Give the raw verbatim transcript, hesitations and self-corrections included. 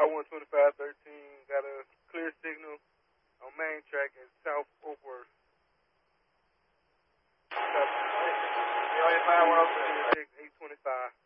one twenty-five thirteen, got a clear signal on main track at South Oakworth. eight twenty-five.